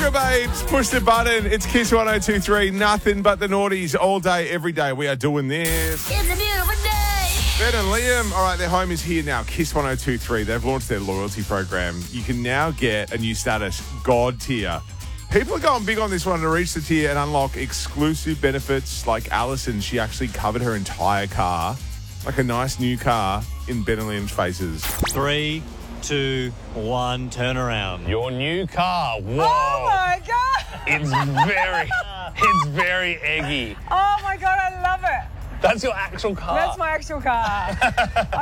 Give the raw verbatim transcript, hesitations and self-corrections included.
Sugar Babes, push the button. It's Kiss one oh two point three. Nothing but the naughties all day, every day. We are doing this. It's a beautiful day. Ben and Liam, all right, their home is here now. Kiss one oh two point three. They've launched their loyalty program. You can now get a new status, God tier. People are going big on this one to reach the tier and unlock exclusive benefits like Alison. She actually covered her entire car, like a nice new car, in Ben and Liam's faces. Three, two, one, turn around. Your new car. Whoa. Oh my God. It's very, it's very eggy. Oh my God, I love it. That's your actual car. That's my actual car.